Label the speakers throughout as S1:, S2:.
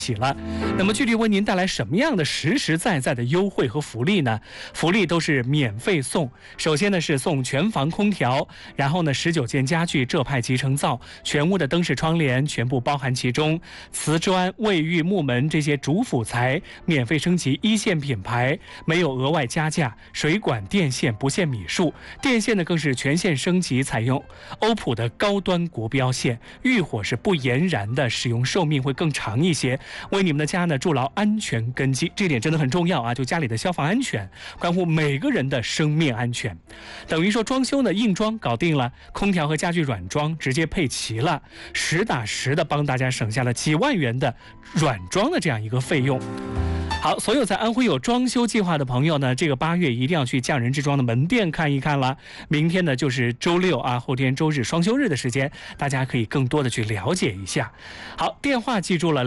S1: 起了。那么具体为您带来什么样的实实在在的优惠和福利呢？福利都是免费送。首先呢是送全房空调，然后呢19件家具浙派集成灶，全屋的灯饰窗帘全部包含其中，瓷砖、卫浴、木门这些主辅材免费升级1线品牌，没有额外加价。水管、电线不限米数，电线呢更是全线升级，采用欧普的高端国标线，遇火是不延燃的，使用寿命会更长一些。为你们的家呢筑牢安全根基，这点真的很重要啊！就家里的消防安全，关乎每个人的生命安全。等于说装修呢硬装搞定了，空调和家具软装直接配齐了，实打实的帮大家省下了几万元的软装的这样一个费用。好，所有在安徽有装修计划的朋友呢，这个8月一定要去匠人之装的门店看一看了。明天呢就是周六啊，后天周日双休日的时间，大家可以更多的去了解一下。好，电话记住了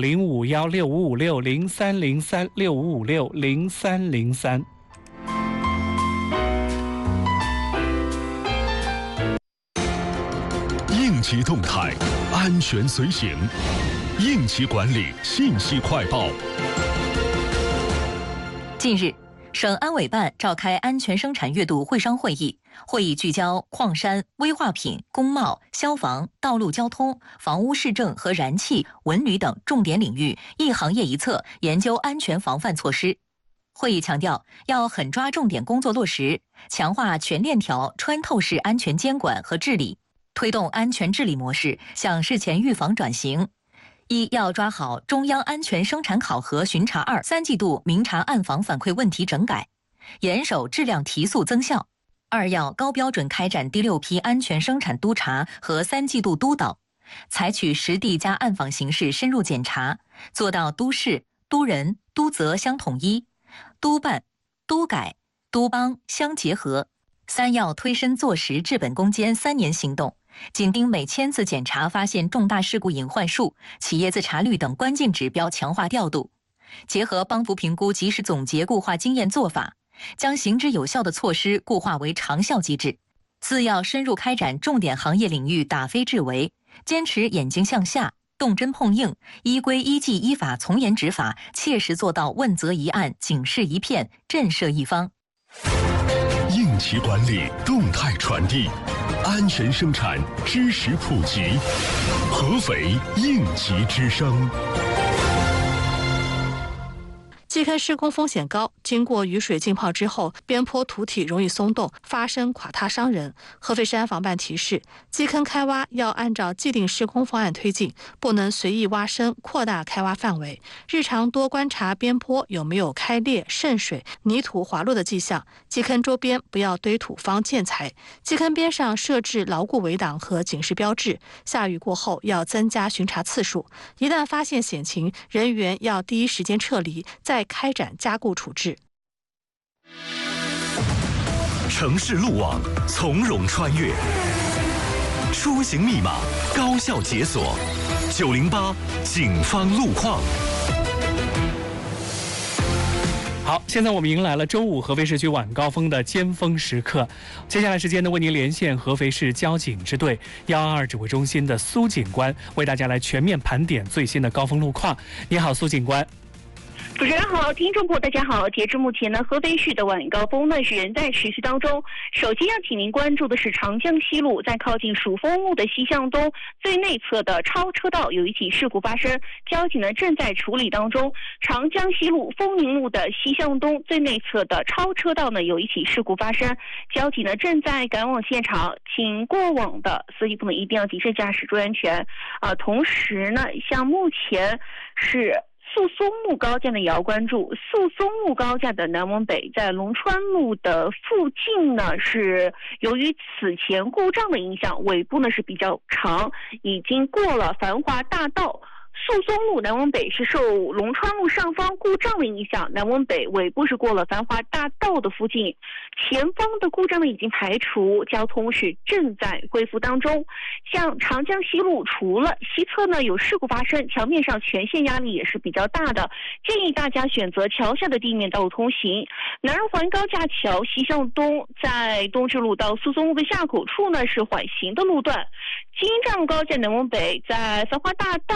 S1: 05516556030365560303。
S2: 应急动态，安全随行，应急管理信息快报。
S3: 近日，省安委办召开安全生产月度会商会议，会议聚焦矿山、危化品、工贸、消防、道路交通、房屋市政和燃气、文旅等重点领域，一行业一策研究安全防范措施。会议强调，要狠抓重点工作落实，强化全链条穿透式安全监管和治理，推动安全治理模式向事前预防转型。一要抓好中央安全生产考核巡查2、3季度明察暗访反馈问题整改，严守质量提速增效。2要高标准开展第6批安全生产督查和3季度督导，采取实地加暗访形式深入检查，做到督事、督人、督责相统一，督办、督改、督帮相结合。3要推深做实治本攻坚3年行动，紧盯每1000次检查发现重大事故隐患数、企业自查率等关键指标强化调度，结合帮扶评估及时总结固化经验做法，将行之有效的措施固化为长效机制。4要深入开展重点行业领域打非治为，坚持眼睛向下、动真碰硬，依规依纪依法从严执法，切实做到问责一案、警示一片、震慑一方。
S2: 应急管理动态传递，安全生产知识普及，合肥应急之声。
S4: 基坑施工风险高，经过雨水浸泡之后，边坡土体容易松动，发生垮塌伤人。合肥市安防办提示，基坑开挖要按照既定施工方案推进，不能随意挖深扩大开挖范围。日常多观察边坡有没有开裂、渗水、泥土滑落的迹象。基坑周边不要堆土方建材。基坑边上设置牢固围挡和警示标志。下雨过后要增加巡查次数。一旦发现险情，人员要第一时间撤离，再开展加固处置。
S5: 城市路网从容穿越，出行密码高效解锁，908警方路况。
S1: 好，现在我们迎来了周五合肥市区晚高峰的尖峰时刻。接下来时间呢，为您连线合肥市交警支队122指挥中心的苏警官，为大家来全面盘点最新的高峰路况。你好，苏警官。
S6: 主持人好，听众朋友大家好。截至目前呢，合肥市的晚高峰呢仍在持续当中。首先要请您关注的是长江西路在靠近蜀峰路的西向东最内侧的超车道有一起事故发生，交警呢正在处理当中。长江西路丰宁路的西向东最内侧的超车道呢有一起事故发生，交警呢正在赶往现场，请过往的司机朋友一定要谨慎驾驶，注意安全。同时呢，像目前是宿松路高架呢也要关注，宿松路高架的南往北在龙川路的附近呢，是由于此前故障的影响，尾部呢是比较长，已经过了繁华大道。宿松路南往北是受龙川路上方故障的影响，南往北尾部是过了繁华大道的附近，前方的故障呢已经排除，交通是正在恢复当中。像长江西路除了西侧呢有事故发生，桥面上全线压力也是比较大的，建议大家选择桥下的地面道路通行。南二环高架桥西向东，在东直路到宿松路的下口处呢是缓行的路段。京站路高架南往北在繁华大道以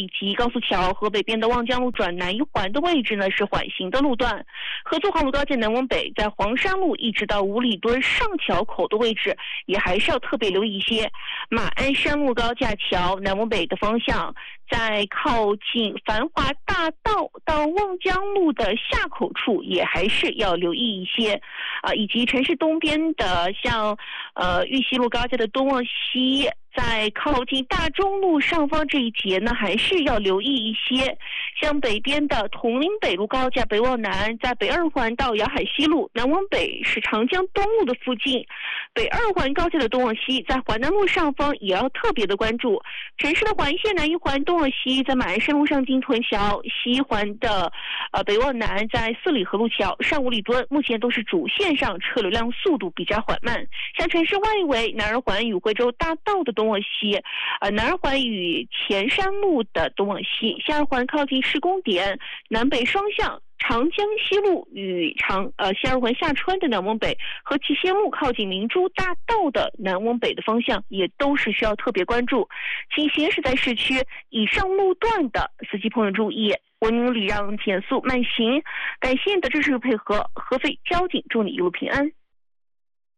S6: 以及高速桥和北边的望江路转南一环的位置呢是缓行的路段。合作黄路高架南往北，在黄山路一直到五里墩上桥口的位置，也还是要特别留意一些。马鞍山路高架桥南往北的方向，在靠近繁华大道到望江路的下口处，也还是要留意一些。以及城市东边的像玉溪路高架的东往西，在靠近大中路上方这一节呢，还是要留意一些。像北边的铜陵北路高架北往南，在北二环到瑶海西路南往北是长江东路的附近，北二环高架的东往西，在华南路上方也要特别的关注。城市的环线南一环东往西，在马鞍山路上经屯桥，西一环的北往南，在四里河路桥上五里墩，目前都是主线上车流量速度比较缓慢。像城市外围南二环与惠州大道的东往西，南二环与前山路的东往西，下二环靠近施工点南北双向，长江西路与西二环下穿的南往北和齐仙路靠近明珠大道的南往北的方向，也都是需要特别关注。请行驶在市区以上路段的司机朋友注意，文明礼让，减速慢行。感谢你的支持与配合，合肥交警祝你一路平安。